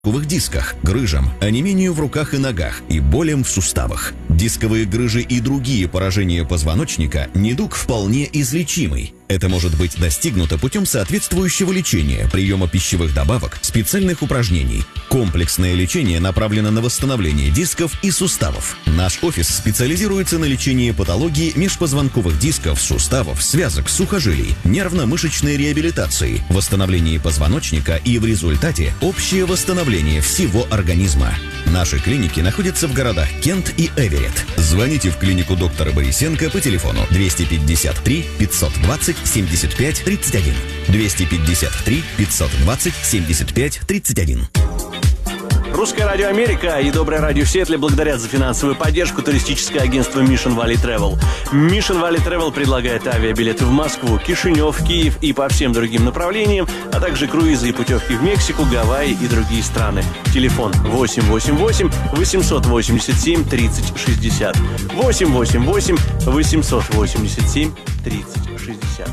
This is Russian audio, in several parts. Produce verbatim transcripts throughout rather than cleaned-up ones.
дисках, грыжам, онемению в руках и ногах и болям в суставах. Дисковые грыжи и другие поражения позвоночника – недуг вполне излечимый. Это может быть достигнуто путем соответствующего лечения, приема пищевых добавок, специальных упражнений. Комплексное лечение направлено на восстановление дисков и суставов. Наш офис специализируется на лечении патологии межпозвонковых дисков, суставов, связок, сухожилий, нервно-мышечной реабилитации, восстановлении позвоночника и в результате общее восстановление всего организма. Наши клиники находятся в городах Кент и Эверетт. Звоните в клинику доктора Борисенко по телефону двести пятьдесят три пятьсот двадцать семьдесят пять тридцать один. двести пятьдесят три пятьсот двадцать семьдесят пять тридцать один. Русское радио Америка и Доброе радио Сиэтле благодарят за финансовую поддержку туристическое агентство Mission Valley Travel. Mission Valley Travel предлагает авиабилеты в Москву, Кишинев, Киев и по всем другим направлениям, а также круизы и путевки в Мексику, Гавайи и другие страны. Телефон восемь восемь восемь восемьсот восемьдесят семь тридцать шестьдесят. восемь восемь восемь восемьсот восемьдесят семь тридцать шестьдесят.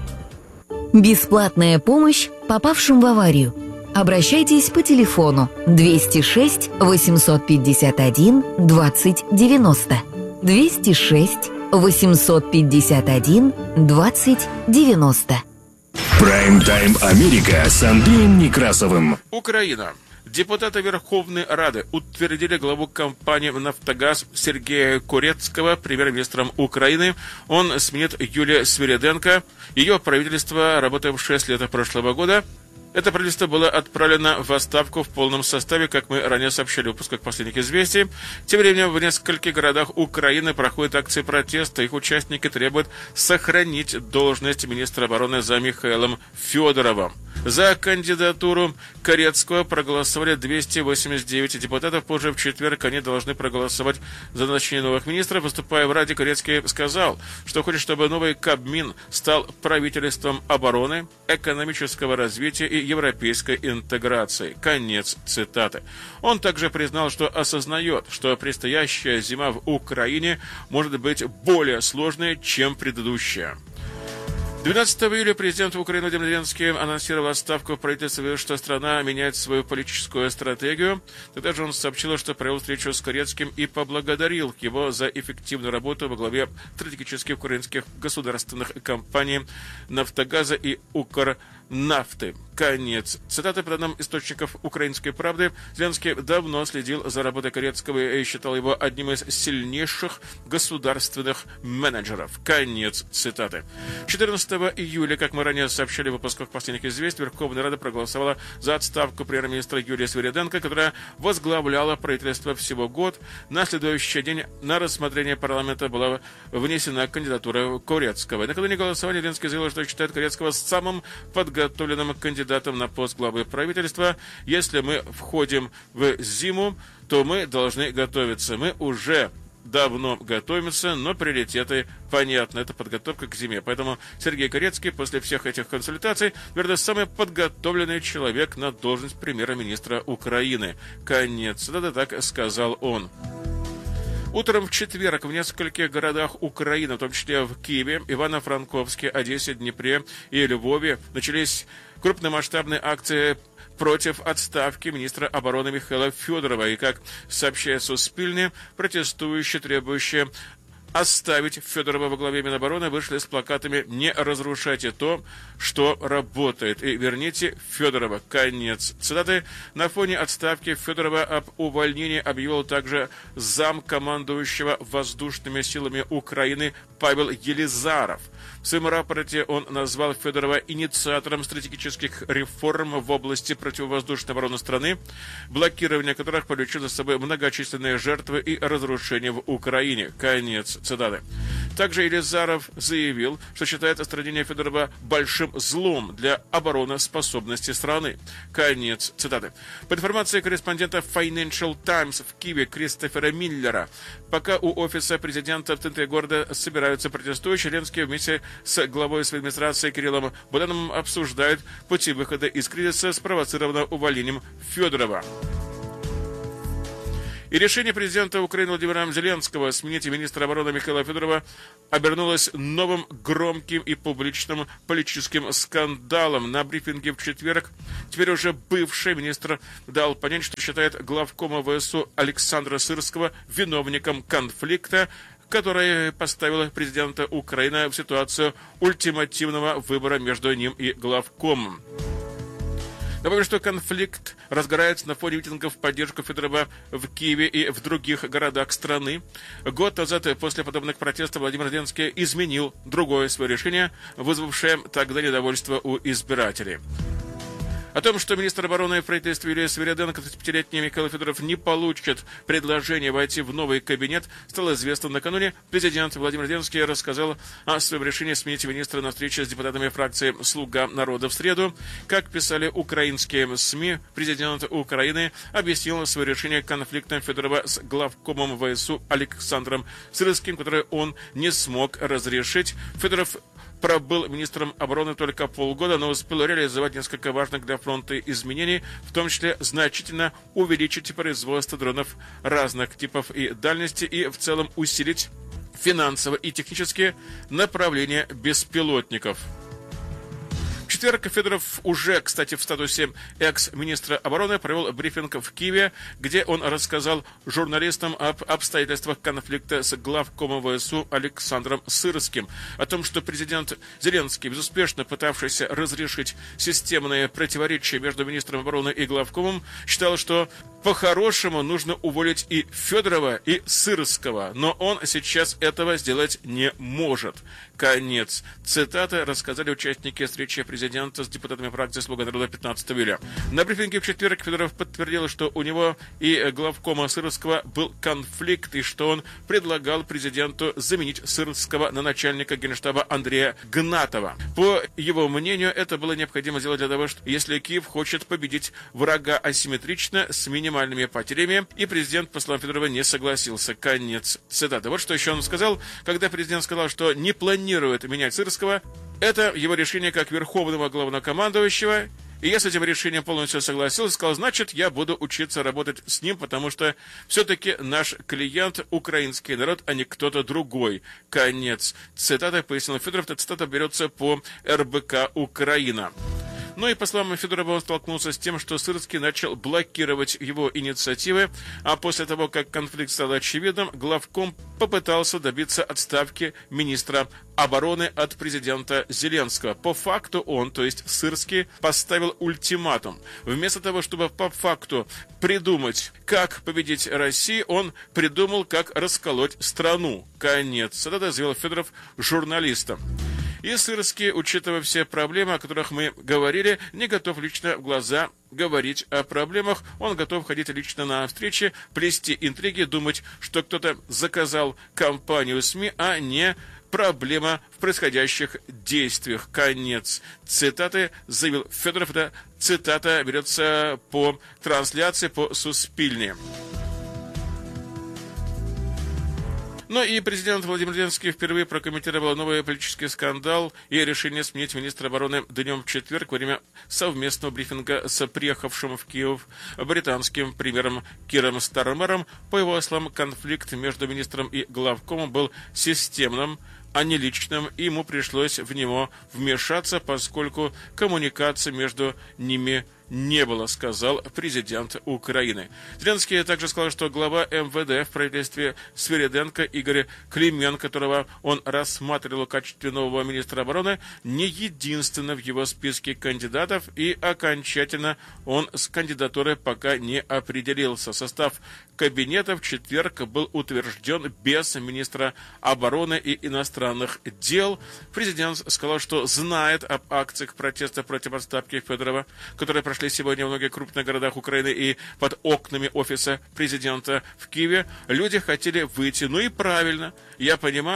Бесплатная помощь попавшим в аварию. Обращайтесь по телефону двести шесть восемьсот пятьдесят один двадцать девяносто. двести шесть восемьсот пятьдесят один двадцать девяносто. Прайм-тайм Америка с Андреем Некрасовым. Украина. Депутаты Верховной Рады утвердили главу компании «Нафтогаз» Сергея Курецкого премьер-министром Украины. Он сменит Юлию Свириденко. Ее правительство, работавшее с лета прошлого года, это правительство было отправлено в отставку в полном составе, как мы ранее сообщали в выпусках последних известий. Тем временем в нескольких городах Украины проходят акции протеста. Их участники требуют сохранить должность министра обороны за Михаилом Федоровым. За кандидатуру Корецкого проголосовали двести восемьдесят девять депутатов. Позже в четверг они должны проголосовать за назначение новых министров. Выступая в Раде, Корецкий сказал, что хочет, чтобы новый Кабмин стал правительством обороны, экономического развития и европейской интеграции. Конец цитаты. Он также признал, что осознает, что предстоящая зима в Украине может быть более сложной, чем предыдущая. двенадцатого июля президент Украины Владимир Зеленский анонсировал отставку в правительстве, что страна меняет свою политическую стратегию. Тогда же он сообщил, что провел встречу с Корецким и поблагодарил его за эффективную работу во главе стратегических украинских государственных компаний «Нафтогаза» и «Укрнафты». Конец цитаты. По данным источников «Украинской правды», Зеленский давно следил за работой Корецкого и считал его одним из сильнейших государственных менеджеров. Конец цитаты. четырнадцатого июля, как мы ранее сообщали в выпусках последних известий, Верховная Рада проголосовала за отставку премьер-министра Юлии Свириденко, которая возглавляла правительство всего год. На следующий день на рассмотрение парламента была внесена кандидатура Корецкого. Накануне голосования Зеленский заявил, что считает Корецкого самым подготовленным кандидатом на пост главы правительства. Если мы входим в зиму, то мы должны готовиться. Мы уже давно готовимся, но приоритеты понятны. Это подготовка к зиме. Поэтому Сергей Корецкий после всех этих консультаций, наверное, самый подготовленный человек на должность премьер-министра Украины. Конец. Это так сказал он. Утром в четверг в нескольких городах Украины, в том числе в Киеве, Ивано-Франковске, Одессе, Днепре и Львове, начались крупномасштабные акции против отставки министра обороны Михаила Федорова. И, как сообщает Суспильне, протестующие, требующие оставить Федорова во главе Минобороны, вышли с плакатами «Не разрушайте то, что работает» и «Верните Федорова». Конец цитаты. На фоне отставки Федорова об увольнении объявил также замкомандующего воздушными силами Украины Павел Елизаров. В своем рапорте он назвал Федорова инициатором стратегических реформ в области противовоздушной обороны страны, блокирование которых повлечет за собой многочисленные жертвы и разрушения в Украине. Конец цитаты. Также Елизаров заявил, что считает отстранение Федорова большим злом для обороноспособности страны. Конец цитаты. По информации корреспондента Financial Times в Киеве Кристофера Миллера, пока у офиса президента в центре города собираются протестующие, Зеленский вместе с главой своей администрации Кириллом Будановым обсуждают пути выхода из кризиса, спровоцированного увольнением Федорова. И решение президента Украины Владимира Зеленского сменить министра обороны Михаила Федорова обернулось новым громким и публичным политическим скандалом. На брифинге в четверг теперь уже бывший министр дал понять, что считает главкома ВСУ Александра Сырского виновником конфликта, который поставил президента Украины в ситуацию ультимативного выбора между ним и главкомом. Добавлю, что конфликт разгорается на фоне митингов в поддержку Федорова в Киеве и в других городах страны. Год назад после подобных протестов Владимир Зеленский изменил другое свое решение, вызвавшее тогда недовольство у избирателей. О том, что министр обороны в правительстве Юлия Свириденко, тридцатипятилетний Михаил Федоров, не получит предложение войти в новый кабинет, стало известно накануне. Президент Владимир Зеленский рассказал о своем решении сменить министра на встрече с депутатами фракции «Слуга народа» в среду. Как писали украинские СМИ, президент Украины объяснил свое решение конфликтом Федорова с главкомом ВСУ Александром Сырским, который он не смог разрешить. Федоров пробыл министром обороны только полгода, но успел реализовать несколько важных для фронта изменений, в том числе значительно увеличить производство дронов разных типов и дальности и в целом усилить финансово и технически направление беспилотников. В четверг Федоров уже, кстати, в статусе экс-министра обороны провел брифинг в Киеве, где он рассказал журналистам об обстоятельствах конфликта с главкомом ВСУ Александром Сырским, о том, что президент Зеленский, безуспешно пытавшийся разрешить системные противоречия между министром обороны и главкомом, считал, что по-хорошему нужно уволить и Федорова, и Сырского, но он сейчас этого сделать не может. Конец цитаты, рассказали участники встречи президента с депутатами фракции «Слуга народа» пятнадцатого июля. На брифинге в четверг Федоров подтвердил, что у него и главкома Сырского был конфликт, и что он предлагал президенту заменить Сырского на начальника генштаба Андрея Гнатова. По его мнению, это было необходимо сделать для того, что если Киев хочет победить врага асимметрично, с минимальными потерями, и президент, по словам Федорова, не согласился. Конец цитаты. Вот что еще он сказал, когда президент сказал, что не планирует менять Сырского. Это его решение как верховного главнокомандующего. И я с этим решением полностью согласился, сказал, значит, я буду учиться работать с ним, потому что все-таки наш клиент украинский народ, а не кто-то другой. Конец цитаты, пояснил Федоров. Эта цитата берется по эр бэ ка «Украина». Ну и, по словам Федорова, он столкнулся с тем, что Сырский начал блокировать его инициативы, а после того, как конфликт стал очевидным, главком попытался добиться отставки министра обороны от президента Зеленского. По факту он, то есть Сырский, поставил ультиматум. Вместо того, чтобы по факту придумать, как победить Россию, он придумал, как расколоть страну. Конец. Это заявил Федоров журналистам. И Сырский, учитывая все проблемы, о которых мы говорили, не готов лично в глаза говорить о проблемах. Он готов ходить лично на встречи, плести интриги, думать, что кто-то заказал кампанию СМИ, а не проблема в происходящих действиях. Конец цитаты, заявил Федоров. Эта цитата берется по трансляции, по Суспильне. Ну и президент Владимир Зеленский впервые прокомментировал новый политический скандал и решение сменить министра обороны днем в четверг во время совместного брифинга с приехавшим в Киев британским премьером Киром Стармером. По его словам, конфликт между министром и главкомом был системным, а не личным, и ему пришлось в него вмешаться, поскольку коммуникации между ними не было, сказал президент Украины. Зеленский также сказал, что глава эм вэ дэ в правительстве Свириденко Игорь Климен, которого он рассматривал в качестве нового министра обороны, не единственный в его списке кандидатов, и окончательно он с кандидатурой пока не определился. Состав кабинета в четверг был утвержден без министра обороны и иностранных дел. Президент сказал, что знает об акциях протеста против отставки Федорова, которые прошли сегодня в многих крупных городах Украины и под окнами офиса президента в Киеве. Люди хотели выйти. Ну и правильно. Я понимаю,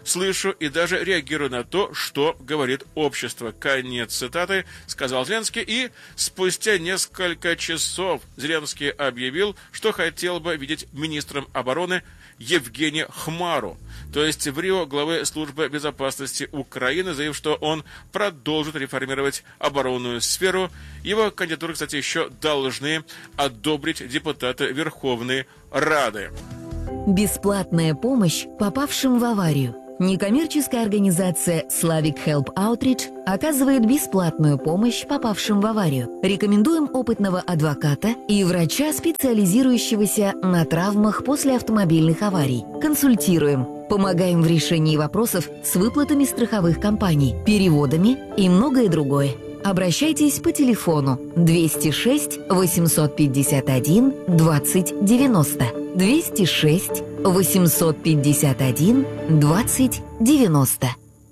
слышу и даже реагирую на то, что говорит общество. Конец цитаты, сказал Зеленский. И спустя несколько часов Зеленский объявил, что хотел бы видеть министром обороны Евгения Хмару, то есть в Рио главы службы безопасности Украины, заявив, что он продолжит реформировать оборонную сферу. Его кандидатуру, кстати, еще должны одобрить депутаты Верховной Рады. Бесплатная помощь попавшим в аварию. Некоммерческая организация Slavic Help Outreach оказывает бесплатную помощь попавшим в аварию. Рекомендуем опытного адвоката и врача, специализирующегося на травмах после автомобильных аварий. Консультируем. Помогаем в решении вопросов с выплатами страховых компаний, переводами и многое другое. Обращайтесь по телефону двести шесть восемьсот пятьдесят один двадцать девяносто. двести шесть восемьсот пятьдесят один двадцать девяносто.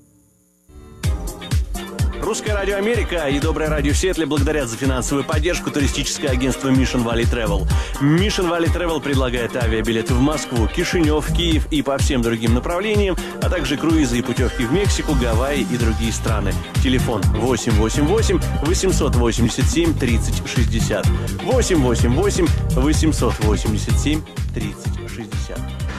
Русское радио Америка и Доброе радио Сиэтле благодарят за финансовую поддержку туристическое агентство Mission Valley Travel. Mission Valley Travel предлагает авиабилеты в Москву, Кишинев, Киев и по всем другим направлениям, а также круизы и путевки в Мексику, Гавайи и другие страны. Телефон восемь восемь восемь восемьсот восемьдесят семь тридцать шестьдесят. восемь восемь восемь восемьсот восемьдесят семь тридцать шестьдесят.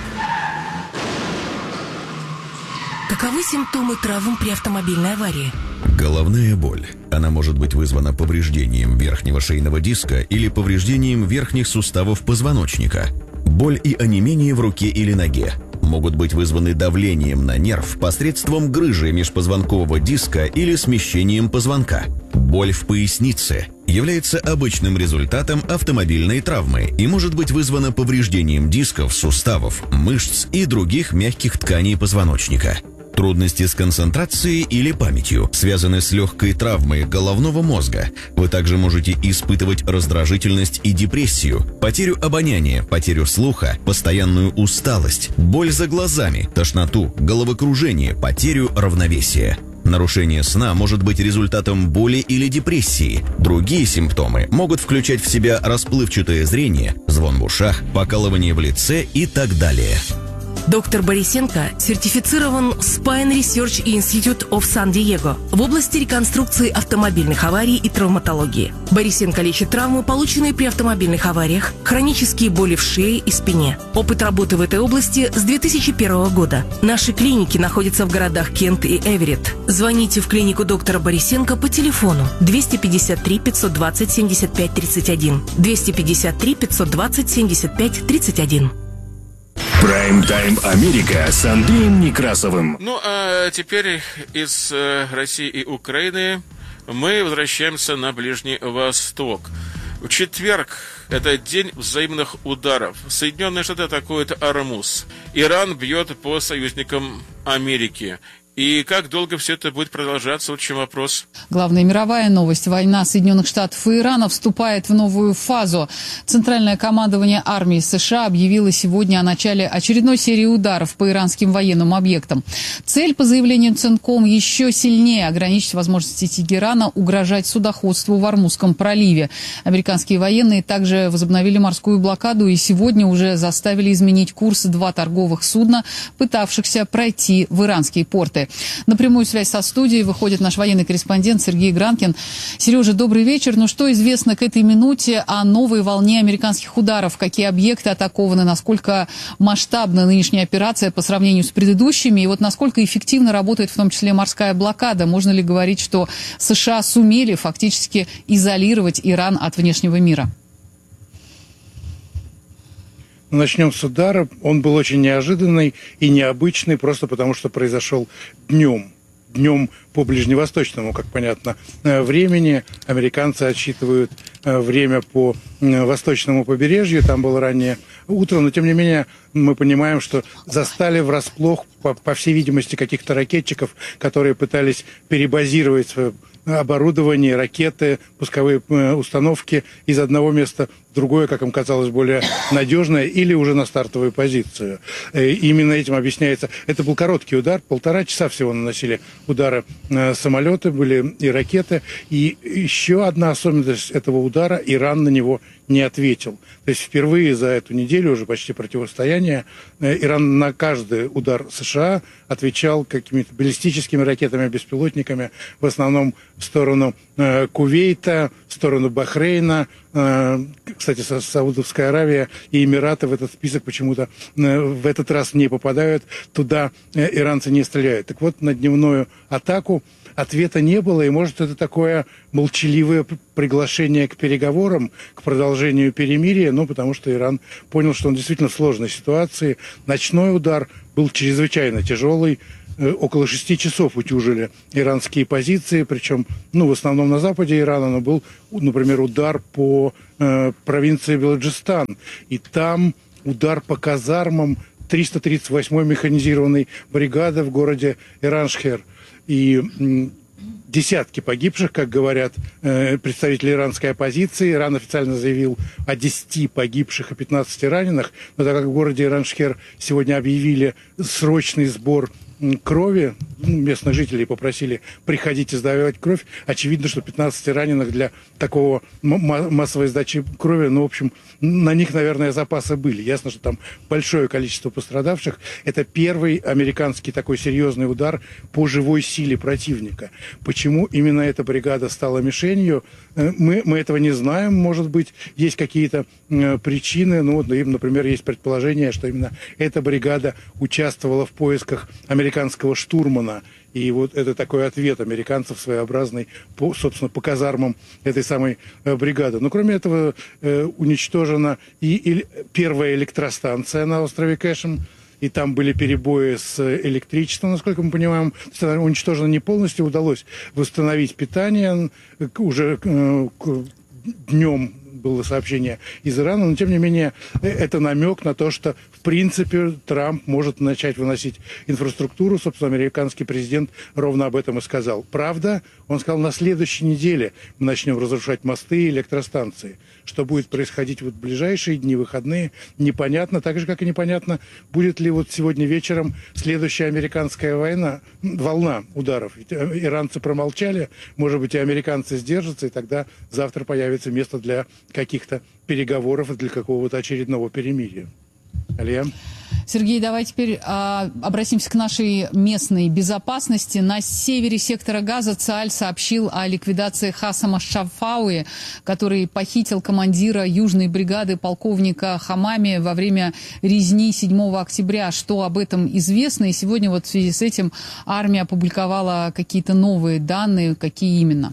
Каковы симптомы травм при автомобильной аварии? Головная боль. Она может быть вызвана повреждением верхнего шейного диска или повреждением верхних суставов позвоночника. Боль и онемение в руке или ноге могут быть вызваны давлением на нерв посредством грыжи межпозвонкового диска или смещением позвонка. Боль в пояснице является обычным результатом автомобильной травмы и может быть вызвана повреждением дисков, суставов, мышц и других мягких тканей позвоночника. Трудности с концентрацией или памятью связаны с легкой травмой головного мозга. Вы также можете испытывать раздражительность и депрессию, потерю обоняния, потерю слуха, постоянную усталость, боль за глазами, тошноту, головокружение, потерю равновесия. Нарушение сна может быть результатом боли или депрессии. Другие симптомы могут включать в себя расплывчатое зрение, звон в ушах, покалывание в лице и так далее. Доктор Борисенко сертифицирован Spine Research Institute of San Diego в области реконструкции автомобильных аварий и травматологии. Борисенко лечит травмы, полученные при автомобильных авариях, хронические боли в шее и спине. Опыт работы в этой области с две тысячи первого года. Наши клиники находятся в городах Кент и Эверетт. Звоните в клинику доктора Борисенко по телефону двести пятьдесят три пятьсот двадцать семьдесят пять тридцать один, двести пятьдесят три пятьсот двадцать семьдесят пять тридцать один. Прайм-тайм Америка с Андреем Некрасовым. Ну, а теперь из э, России и Украины мы возвращаемся на Ближний Восток. В четверг это день взаимных ударов. Соединенные Штаты атакуют Ормуз. Иран бьет по союзникам Америки. И как долго все это будет продолжаться? Вот в чем вопрос. Главная мировая новость. Война Соединенных Штатов и Ирана вступает в новую фазу. Центральное командование армии США объявило сегодня о начале очередной серии ударов по иранским военным объектам. Цель, по заявлению Ценком, еще сильнее ограничить возможности Тегерана угрожать судоходству в Ормузском проливе. Американские военные также возобновили морскую блокаду и сегодня уже заставили изменить курс два торговых судна, пытавшихся пройти в иранские порты. На прямую связь со студией выходит наш военный корреспондент Сергей Гранкин. Сережа, добрый вечер. Ну что известно к этой минуте о новой волне американских ударов? Какие объекты атакованы? Насколько масштабна нынешняя операция по сравнению с предыдущими? И вот насколько эффективно работает в том числе морская блокада? Можно ли говорить, что США сумели фактически изолировать Иран от внешнего мира? Начнем с удара. Он был очень неожиданный и необычный, просто потому что произошел днем. Днем по ближневосточному, как понятно, времени. Американцы отсчитывают время по восточному побережью. Там было раннее утро, но тем не менее мы понимаем, что застали врасплох, по, по всей видимости, каких-то ракетчиков, которые пытались перебазировать свое оборудование, ракеты, пусковые установки из одного места в другое, как им казалось, более надежное, или уже на стартовую позицию. И именно этим объясняется. Это был короткий удар, полтора часа всего наносили удары самолеты, были и ракеты. И еще одна особенность этого удара — Иран на него не ответил. То есть впервые за эту неделю уже почти противостояние Иран на каждый удар США отвечал какими-то баллистическими ракетами, беспилотниками, в основном в сторону э, Кувейта, в сторону Бахрейна. Э, кстати, Саудовская Аравия и Эмираты в этот список почему-то э, в этот раз не попадают. Туда э, иранцы не стреляют. Так вот, на дневную атаку ответа не было, и, может, это такое молчаливое приглашение к переговорам, к продолжению перемирия, ну, потому что Иран понял, что он действительно в сложной ситуации. Ночной удар был чрезвычайно тяжелый. Около шести часов утюжили иранские позиции, причем, ну, в основном на западе Ирана, но был, например, удар по э, провинции Балуджистан. И там удар по казармам триста тридцать восьмой механизированной бригады в городе Ираншхер. И м, десятки погибших, как говорят э, представители иранской оппозиции. Иран официально заявил о десяти погибших и пятнадцати раненых. Но так как в городе Ираншхер сегодня объявили срочный сбор крови, местных жителей попросили приходить и сдавать кровь, очевидно, что пятнадцать раненых для такого массовой сдачи крови, ну, в общем, на них, наверное, запасы были. Ясно, что там большое количество пострадавших. Это первый американский такой серьезный удар по живой силе противника. Почему именно эта бригада стала мишенью, мы, мы этого не знаем. Может быть, есть какие-то э, причины. Ну, вот, например, есть предположение, что именно эта бригада участвовала в поисках американского штурмана. И вот это такой ответ американцев своеобразный, по, собственно, по казармам этой самой э, бригады. Но кроме этого э, уничтожена и, и первая электростанция на острове Кэшем. И там были перебои с электричеством, насколько мы понимаем. Уничтожено не полностью, удалось восстановить питание. Уже э, днем было сообщение из Ирана, но тем не менее это намек на то, что в принципе Трамп может начать выносить инфраструктуру. Собственно, американский президент ровно об этом и сказал. Правда, он сказал, на следующей неделе мы начнем разрушать мосты и электростанции. Что будет происходить вот в ближайшие дни, выходные, непонятно. Так же, как и непонятно, будет ли вот сегодня вечером следующая американская война, волна ударов. Ведь иранцы промолчали, может быть, и американцы сдержатся, и тогда завтра появится место для каких-то переговоров и для какого-то очередного перемирия. Алия? Сергей, давай теперь а, обратимся к нашей местной безопасности. На севере сектора Газа ЦААЛЬ сообщил о ликвидации Хасама Шафауи, который похитил командира южной бригады полковника Хамами во время резни седьмого октября. Что об этом известно? И сегодня вот в связи с этим армия опубликовала какие-то новые данные. Какие именно?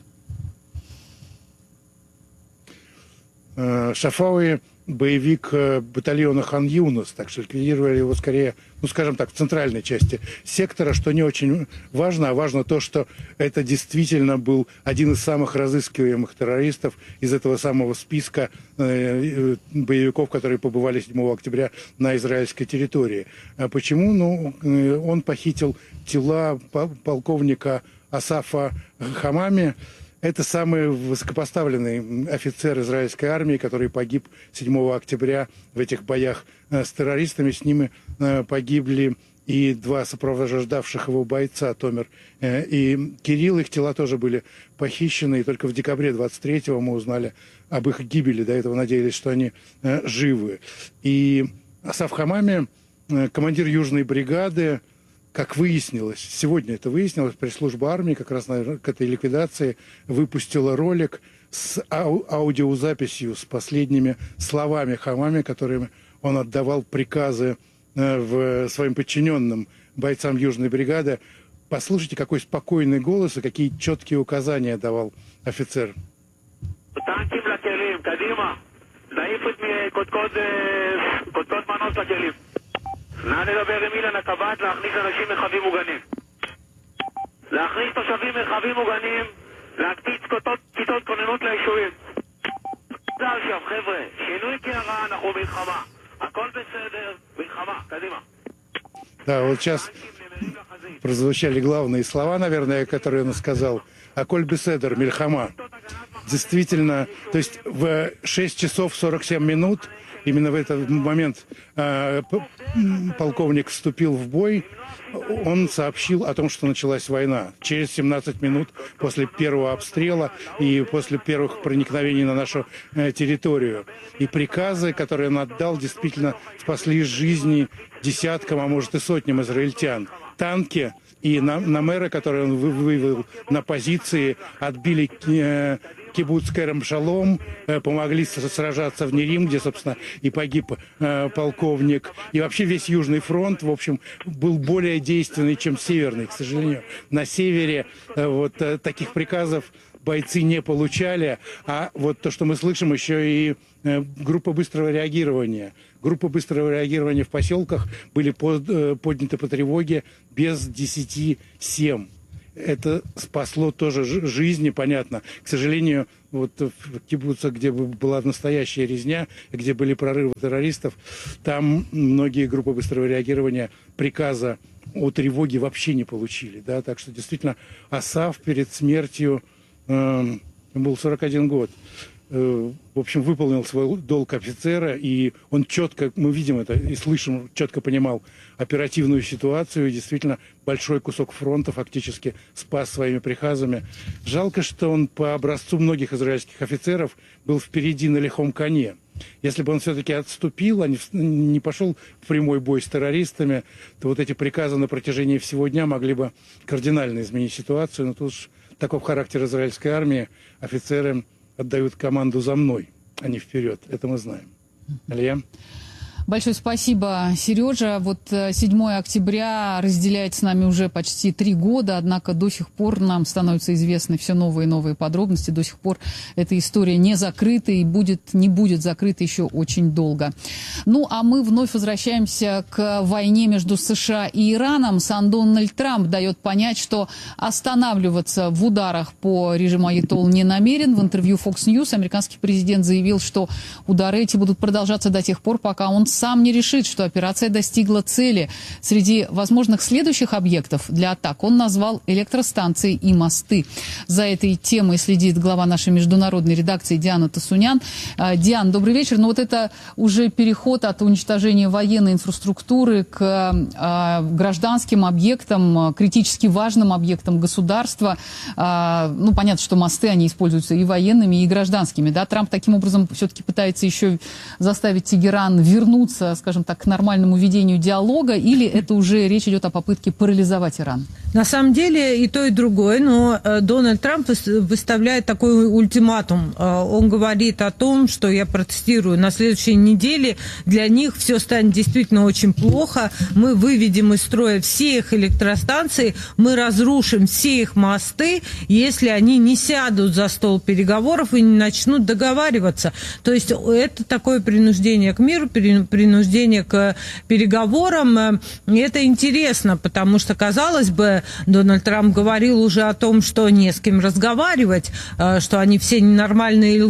Шафауи боевик батальона Хан Юнус, так что ликвидировали его скорее, ну, скажем так, в центральной части сектора, что не очень важно, а важно то, что это действительно был один из самых разыскиваемых террористов из этого самого списка э, боевиков, которые побывали седьмого октября на израильской территории. А почему? Ну, он похитил тела полковника Асафа Хамами. Это самый высокопоставленный офицер израильской армии, который погиб седьмого октября в этих боях с террористами. С ними погибли и два сопровождавших его бойца, Томер и Кирилл. Их тела тоже были похищены. И только в декабре двадцать третьего мы узнали об их гибели. До этого надеялись, что они живы. И Асаф Хамами, командир южной бригады, как выяснилось, сегодня это выяснилось, пресс-служба армии как раз к этой ликвидации выпустила ролик с ау- аудиозаписью, с последними словами Хамами, которыми он отдавал приказы э, в своим подчиненным бойцам южной бригады. Послушайте, какой спокойный голос и какие четкие указания давал офицер. נא לדבר עם אילן הקב"ט להכניס אנשים מרחבים מוגנים. להכניס תושבים מרחבים מוגנים, להקפיץ כיתות כוננות ליישובים. צה"ל שם, חבר'ה, שינוי קערה, אנחנו מלחמה. הכל בסדר, מלחמה, קדימה. Да, вот сейчас прозвучали главные слова, наверное, которые он сказал. Аколь беседер, мильхама. Действительно, то есть в шесть часов сорок семь минут именно в этот момент э, полковник вступил в бой, он сообщил о том, что началась война. Через семнадцать минут после первого обстрела и после первых проникновений на нашу э, территорию. И приказы, которые он отдал, действительно спасли жизни десяткам, а может и сотням израильтян. Танки и на, на мэра, которые он вывел на позиции, отбили э, кибуц Керем-Шалом, э, помогли сражаться в Нерим, где, собственно, и погиб э, полковник. И вообще весь Южный фронт, в общем, был более действенный, чем Северный, к сожалению. На севере э, вот э, таких приказов бойцы не получали, а вот то, что мы слышим, еще и э, группа быстрого реагирования. Группы быстрого реагирования в поселках были под, э, подняты по тревоге без десяти семь. Это спасло тоже жизни, понятно. К сожалению, вот в кибуцах, где была настоящая резня, где были прорывы террористов, там многие группы быстрого реагирования приказа о тревоге вообще не получили. Да? Так что действительно Асав перед смертью, э, был сорок один год, э, в общем, выполнил свой долг офицера, и он четко, мы видим это и слышим, четко понимал оперативную ситуацию, и действительно большой кусок фронта фактически спас своими приказами. Жалко, что он по образцу многих израильских офицеров был впереди на лихом коне. Если бы он все-таки отступил, а не, не пошел в прямой бой с террористами, то вот эти приказы на протяжении всего дня могли бы кардинально изменить ситуацию. Но тут уж таков характер израильской армии. Офицеры отдают команду за мной, а не вперед. Это мы знаем. Алия? Большое спасибо, Сережа. Вот седьмое октября разделяет с нами уже почти три года, однако до сих пор нам становятся известны все новые и новые подробности. До сих пор эта история не закрыта и будет, не будет закрыта еще очень долго. Ну, а мы вновь возвращаемся к войне между США и Ираном. Сам Дональд Трамп дает понять, что останавливаться в ударах по режиму Аятолл не намерен. В интервью Fox News американский президент заявил, что удары эти будут продолжаться до тех пор, пока он сам не решит, что операция достигла цели. Среди возможных следующих объектов для атак он назвал электростанции и мосты. За этой темой следит глава нашей международной редакции Диана Тасунян. Диан, добрый вечер. Ну вот это уже переход от уничтожения военной инфраструктуры к гражданским объектам, критически важным объектам государства. Ну, понятно, что мосты, они используются и военными, и гражданскими. Да? Трамп таким образом все-таки пытается еще заставить Тегеран вернуться, скажем так, к нормальному ведению диалога, или это уже речь идет о попытке парализовать Иран? На самом деле и то, и другое, но Дональд Трамп выставляет такой ультиматум. Он говорит о том, что, я процитирую, на следующей неделе для них все станет действительно очень плохо, мы выведем из строя все их электростанции, мы разрушим все их мосты, если они не сядут за стол переговоров и не начнут договариваться. То есть это такое принуждение к миру, принуждение к переговорам. И это интересно, потому что, казалось бы, Дональд Трамп говорил уже о том, что не с кем разговаривать, что они все ненормальные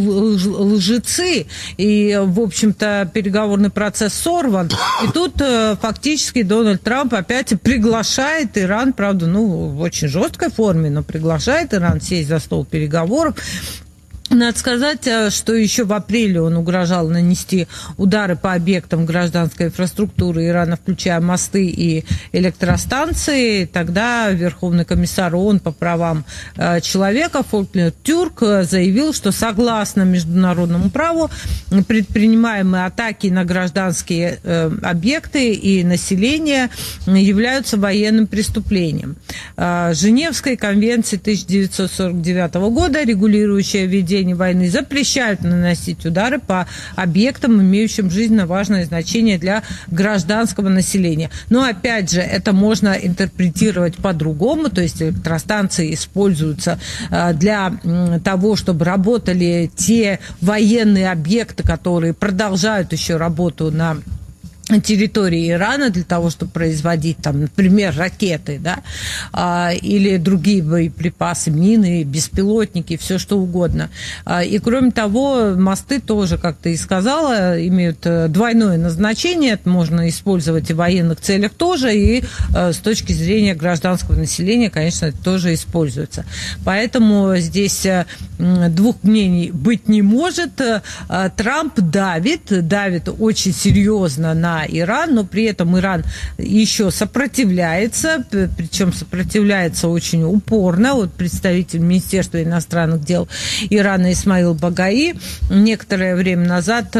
лжецы, и, в общем-то, переговорный процесс сорван. И тут фактически Дональд Трамп опять приглашает Иран, правда, ну, в очень жесткой форме, но приглашает Иран сесть за стол переговоров. Надо сказать, что еще в апреле он угрожал нанести удары по объектам гражданской инфраструктуры Ирана, включая мосты и электростанции. Тогда Верховный комиссар ООН по правам человека Фолькнер Тюрк заявил, что согласно международному праву предпринимаемые атаки на гражданские объекты и население являются военным преступлением. Женевской конвенции тысяча девятьсот сорок девятого года, регулирующая ведение войны, запрещают наносить удары по объектам, имеющим жизненно важное значение для гражданского населения. Но, опять же, это можно интерпретировать по-другому, то есть электростанции используются для того, чтобы работали те военные объекты, которые продолжают еще работу на территории Ирана для того, чтобы производить там, например, ракеты, да, а, или другие боеприпасы, мины, беспилотники, все что угодно. А, и кроме того, мосты тоже, как ты и сказала, имеют двойное назначение. Это можно использовать и в военных целях тоже, и а, с точки зрения гражданского населения, конечно, это тоже используется. Поэтому здесь а, двух мнений быть не может. А, Трамп давит, давит очень серьезно на Иран, но при этом Иран еще сопротивляется, причем сопротивляется очень упорно. Вот представитель Министерства иностранных дел Ирана Исмаил Багаи некоторое время назад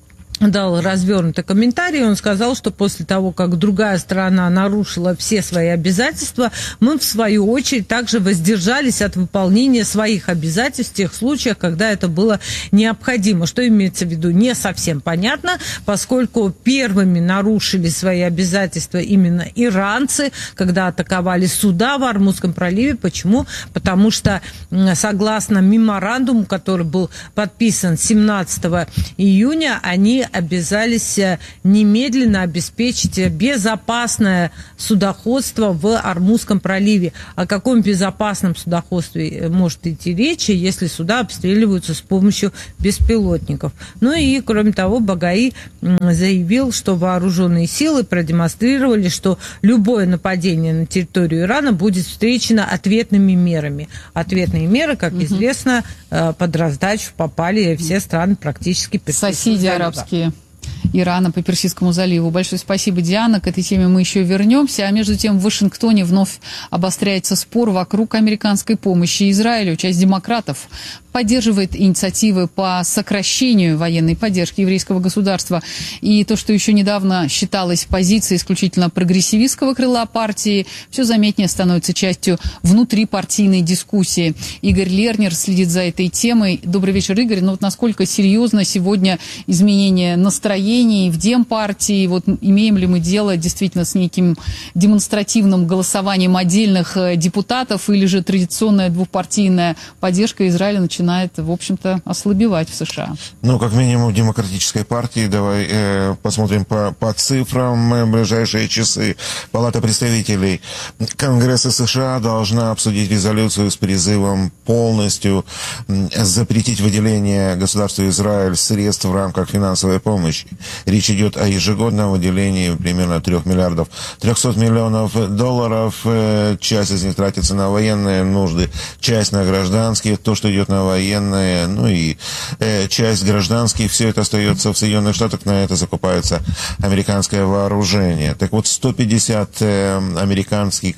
дал развернутый комментарий. Он сказал, что после того, как другая сторона нарушила все свои обязательства, мы, в свою очередь, также воздержались от выполнения своих обязательств в тех случаях, когда это было необходимо. Что имеется в виду, не совсем понятно, поскольку первыми нарушили свои обязательства именно иранцы, когда атаковали суда в Ормузском проливе. Почему? Потому что, согласно меморандуму, который был подписан семнадцатого июня, они обязались немедленно обеспечить безопасное судоходство в Ормузском проливе. О каком безопасном судоходстве может идти речь, если суда обстреливаются с помощью беспилотников? Ну и, кроме того, Багаи заявил, что вооруженные силы продемонстрировали, что любое нападение на территорию Ирана будет встречено ответными мерами. Ответные меры, как угу. известно, под раздачу попали все страны практически. Соседи арабские Ирана по Персидскому заливу. Большое спасибо, Диана. К этой теме мы еще вернемся. А между тем в Вашингтоне вновь обостряется спор вокруг американской помощи Израилю. Часть демократов поддерживает инициативы по сокращению военной поддержки еврейского государства. И то, что еще недавно считалось позицией исключительно прогрессивистского крыла партии, все заметнее становится частью внутрипартийной дискуссии. Игорь Лернер следит за этой темой. Добрый вечер, Игорь. Ну вот насколько серьезно сегодня изменение настроений в Демпартии? Вот имеем ли мы дело действительно с неким демонстративным голосованием отдельных депутатов, или же традиционная двухпартийная поддержка Израиля начинает, в общем-то, ослабевать в США? Ну, как минимум, в демократической партии, давай э, посмотрим по, по цифрам, э, ближайшие часы. Палата представителей Конгресса США должна обсудить резолюцию с призывом полностью э, запретить выделение государству Израиль средств в рамках финансовой помощи. Речь идет о ежегодном выделении примерно трех миллиардов трехсот миллионов долларов. Э, часть из них тратится на военные нужды, часть на гражданские, то, что идет на военные, ну и э, часть гражданских, все это остается в Соединенных Штатах, на это закупается американское вооружение. Так вот, сто пятьдесят э, американских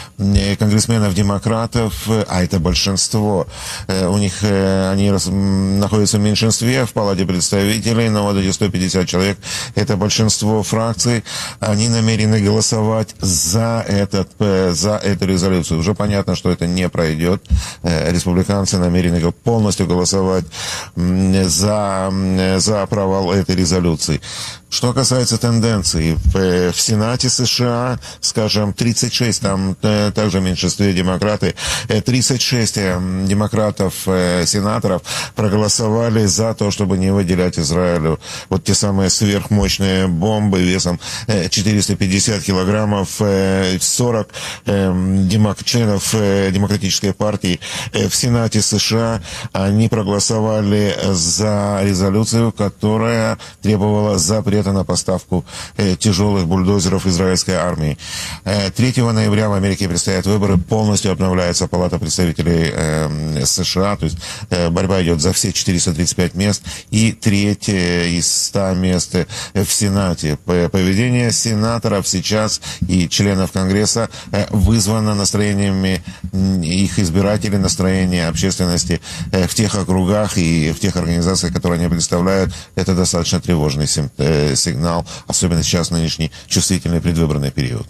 э, конгрессменов-демократов, э, а это большинство, э, у них, э, они рас, находятся в меньшинстве в Палате представителей, но вот эти сто пятьдесят человек, это большинство фракций, они намерены голосовать за, этот, э, за эту резолюцию. Уже понятно, что это не пройдет. Э, республиканцы намерены полностью голосовать за, за провал этой резолюции. Что касается тенденций, в, в Сенате США, скажем, тридцать шесть, там также в меньшинстве демократы, тридцать шесть демократов, сенаторов проголосовали за то, чтобы не выделять Израилю вот те самые сверхмощные бомбы весом четыреста пятьдесят килограммов, сорок демок, членов Демократической партии в Сенате США, они проголосовали за резолюцию, которая требовала запрета на поставку э, тяжелых бульдозеров израильской армии. Э, третьего ноября в Америке предстоят выборы, полностью обновляется Палата представителей э, США, то есть э, борьба идет за все четыреста тридцать пять мест и третье из ста мест в Сенате. Поведение сенаторов сейчас и членов Конгресса э, вызвано настроениями их избирателей, настроением общественности э, в тех округах и в тех организациях, которые они представляют. Это достаточно тревожный симптом, сигнал, особенно сейчас, нынешний чувствительный предвыборный период.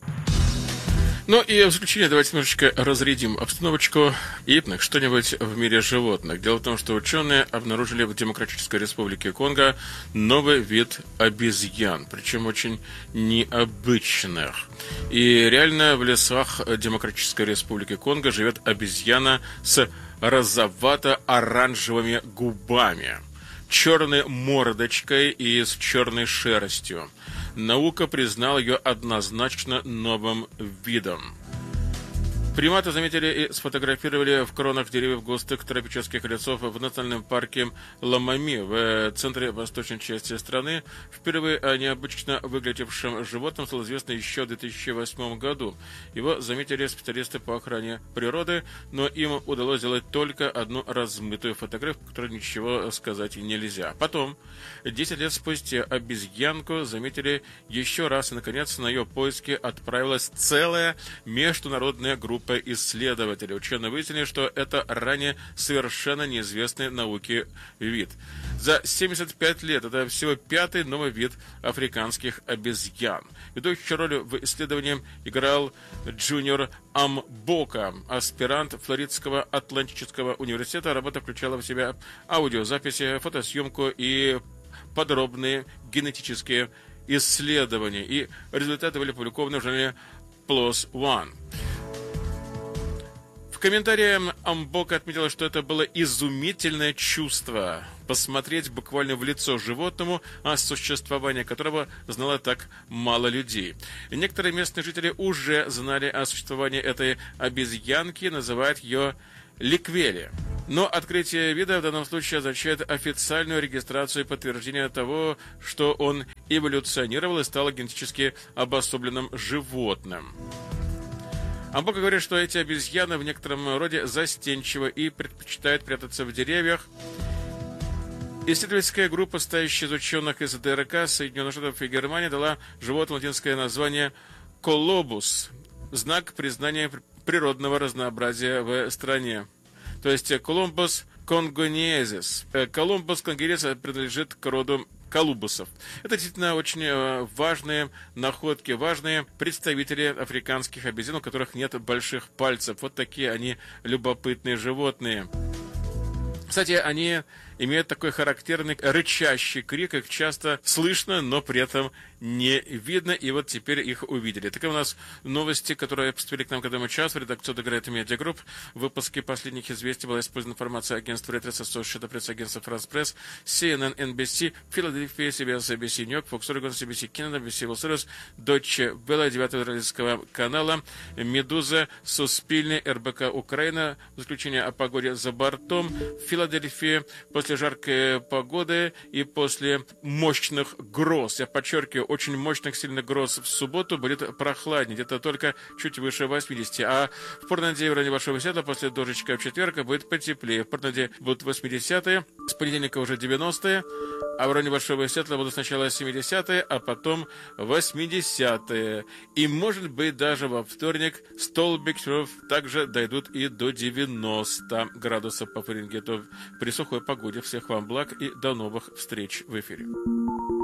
Ну и в заключение давайте немножечко разрядим обстановочку и что-нибудь в мире животных. Дело в том, что ученые обнаружили в Демократической Республике Конго новый вид обезьян, причем очень необычных. И реально в лесах Демократической Республики Конго живет обезьяна с розовато-оранжевыми губами, черной мордочкой и с черной шерстью. наука признала ее однозначно новым видом. Приматы заметили и сфотографировали в кронах деревьев густых тропических лесов в национальном парке Ламами в центре восточной части страны. Впервые о необычно выглядевшем животном стало известно еще в две тысячи восьмом году. Его заметили специалисты по охране природы, но им удалось сделать только одну размытую фотографию, которой ничего сказать нельзя. Потом, десять лет спустя, обезьянку заметили еще раз, и, наконец, на ее поиски отправилась целая международная группа исследователей. Ученые выяснили, что это ранее совершенно неизвестный науке вид. За семьдесят пять лет это всего пятый новый вид африканских обезьян. Ведущую роль в исследовании играл Джуниор Амбока, аспирант Флоридского Атлантического университета. Работа включала в себя аудиозаписи, фотосъемку и подробные генетические исследования. И результаты были опубликованы в журнале пи эл о эс один. В комментарии Амбока отметила, что это было изумительное чувство посмотреть буквально в лицо животному, о существовании которого знало так мало людей. Некоторые местные жители уже знали о существовании этой обезьянки, называют ее ликвели. Но открытие вида в данном случае означает официальную регистрацию и подтверждение того, что он эволюционировал и стал генетически обособленным животным. Амбока говорит, что эти обезьяны в некотором роде застенчивы и предпочитают прятаться в деревьях. Исследовательская группа, состоящая из ученых из ДРК, Соединенных Штатов и Германии, дала животному латинское название колобус, знак признания природного разнообразия в стране. То есть Колумбус конгонезис. Колумбус конгонезис принадлежит к роду колубусов. Это действительно очень важные находки, важные представители африканских обезьян, у которых нет больших пальцев. Вот такие они любопытные животные. Кстати, они имеют такой характерный рычащий крик, их часто слышно, но при этом не видно, и вот теперь их увидели. Такие у нас новости, которые поступили к нам к этому часу. Редакция Дегрейт Медиа Групп. В выпуске последних известий была использована информация агентства Reuters, Associated Press, агентства France Press, си эн эн, эн би си, Филадельфия, си би эс, эй би си Нью-Йорк, Fox Oregon, си би си Canada, би би си World Service, Deutsche Welle, девятого израильского канала, Медуза, Суспильный, эр бэ ка Украина, в заключение о погоде за бортом, Филадельфия, после жаркой погоды и после мощных гроз, я подчеркиваю, очень мощных сильных гроз в субботу будет прохладнее, где-то только чуть выше восьмидесяти, а в Портленде в районе Большого Сиэтла после дождичка в четверг будет потеплее. В Портленде будут восьмидесятые, с понедельника уже девяностые, а в районе Большого Сиэтла будут сначала семидесятые, а потом восьмидесятые. И, может быть, даже во вторник столбик также дойдут и до девяноста градусов по Фаренгейту при сухой погоде. Всех вам благ и до новых встреч в эфире.